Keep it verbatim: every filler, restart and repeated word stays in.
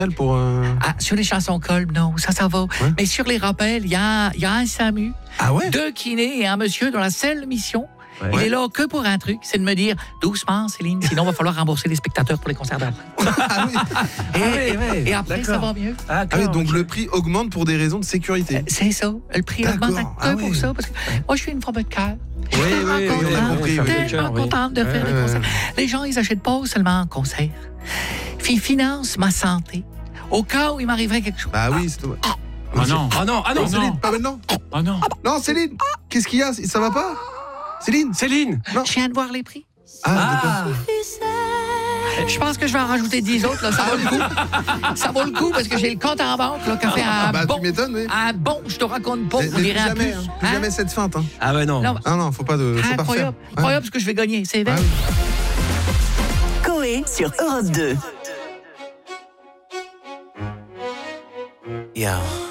pour euh... Ah, sur les chansons Kolb, non, ça, ça va. Ouais. Mais sur les rappels, il y a, y a un SAMU, Ah ouais? deux kinés et un monsieur dont la seule mission, ouais. il est là que pour un truc, c'est de me dire doucement, Céline, sinon il va falloir rembourser les spectateurs pour les concerts d'après. Ah oui. Et, Ah ouais, ouais, et après, ça d'accord. va mieux. Ah, Ah oui, donc okay. le prix augmente pour des raisons de sécurité. Euh, C'est ça. Le prix D'accord. augmente un peu Ah ouais. pour ça. Parce que moi, je suis une femme de cœur. Oui, Tellement oui, oui, contente, on a compris, oui. tellement Oui. contente de faire Ouais, des ouais, concerts. ouais. Les gens, ils achètent pas seulement en concert. Ils financent ma santé. Au cas où il m'arriverait quelque chose. Bah oui, c'est dommage. Ah non. Ah non, ah non, Ah Céline. non. Pas maintenant. Ah non. Non, Céline. Qu'est-ce qu'il y a? Ça va pas? Céline. Céline. Je viens de voir les prix. Ah, d'accord. Ah. Je pense que je vais en rajouter dix autres. Là. Ça vaut le coup. Ça vaut le coup parce que j'ai le compte en banque là, qui a fait un Ah bah bon. tu m'étonnes, oui. Un bon, je te raconte pas. Mais- Vous mais direz plus un plus. jamais, hein. Plus Hein? jamais cette feinte. Hein. Ah ouais, non. Non, Ah non, faut pas de, faut pas refaire. incroyable. Ouais. Incroyable ce que je vais gagner. C'est vrai. Ah oui. Coé sur Europe deux. Yo.